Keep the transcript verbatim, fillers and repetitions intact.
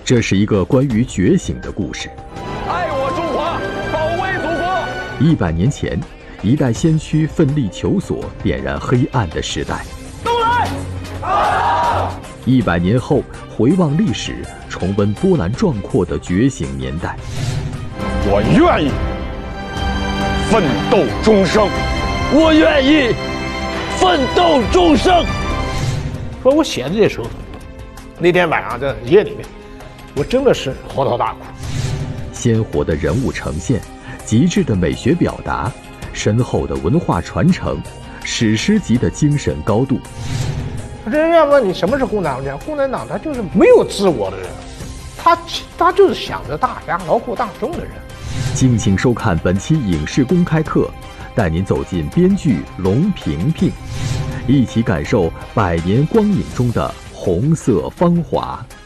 这是一个关于觉醒的故事。 爱我中华，保卫祖国。 一百年前，一代先驱奋力求索，点燃黑暗的时代。 都来！啊！ 一百年后，回望历史，重温波澜壮阔的觉醒年代。 我愿意奋斗终生， 我愿意奋斗终生。 说我写的这首，那天晚上在夜里面，我真的是嚎啕大哭。 鲜活的人物呈现，极致的美学表达，深厚的文化传承，史诗级的精神高度。 人家问你什么是共产党？共产党他就是没有自我的人，他他就是想着大家劳苦大众的人。 敬请收看本期影视公开课，带您走进编剧龙萍萍，一起感受百年光影中的红色芳华。